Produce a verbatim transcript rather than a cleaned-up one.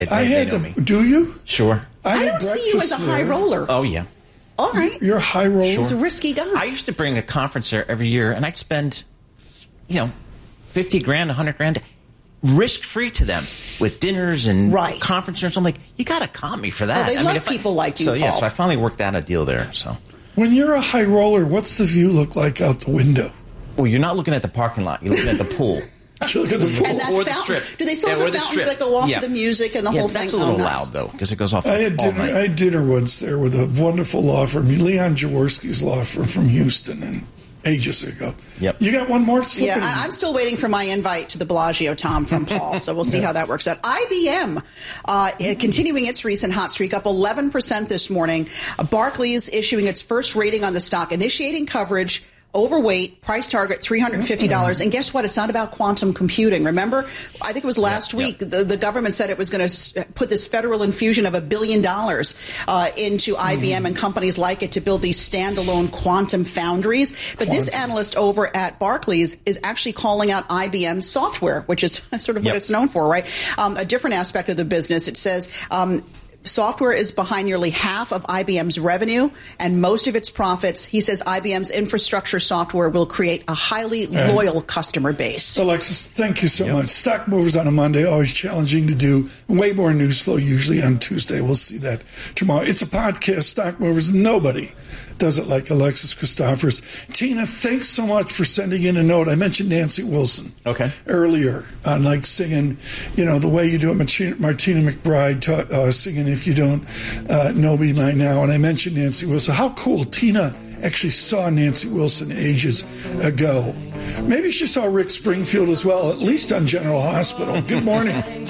They, I they had know the, me. Do you? Sure. I, I had don't see you as a breakfast high there. roller. Oh, yeah. All right. You're a high roller. He's a risky guy. I used to bring a conference there every year, and I'd spend, you know, fifty grand, a hundred grand, risk free to them with dinners and Right. conference. I'm like, you got to comp me for that. Well, they I love mean, if people I, like you, So yeah, Paul. so I finally worked out a deal there. So, When you're a high roller, what's the view look like out the window? well, you're not looking at the parking lot. You're looking at the pool. You look at the pool. And that Or the fountain. strip. Do they still Yeah, have or the the fountains strip. that go off Yeah. to the music and the Yeah, whole that's thing? a little Oh, nice. loud though because it goes off I had all dinner. night. I had dinner once there with a wonderful law firm, Leon Jaworski's law firm from Houston, and ages ago. Yep. You got one more? Slip Yeah, it in. I, I'm still waiting for my invite to the Bellagio, Tom, from Paul. So we'll see how that works out. I B M uh, continuing its recent hot streak, up eleven percent this morning. Uh, Barclays issuing its first rating on the stock, initiating coverage. Overweight, price target three hundred fifty dollars. Mm-hmm. And guess what? It's not about quantum computing. Remember, I think it was last yep, week, yep. The, the government said it was going to put this federal infusion of a billion dollars uh, into mm-hmm. I B M and companies like it to build these standalone quantum foundries. But quantum. This analyst over at Barclays is actually calling out I B M software, which is sort of yep. what it's known for, right? Um, a different aspect of the business. It says, um, software is behind nearly half of I B M's revenue and most of its profits. He says I B M's infrastructure software will create a highly and loyal customer base. Alexis, thank you so yep. much. Stock movers on a Monday, always challenging to do. Way more news flow usually on Tuesday. We'll see that tomorrow. It's a podcast, Stock Movers. Nobody does it like Alexis Christophers. Tina, thanks so much for sending in a note. I mentioned Nancy Wilson okay. earlier on, like singing, you know, the way you do it, Martina, Martina McBride ta- uh, singing If You Don't uh, Know Me By Now. And I mentioned Nancy Wilson. How cool. Tina actually saw Nancy Wilson ages ago. Maybe she saw Rick Springfield as well, at least on General Hospital. Good morning.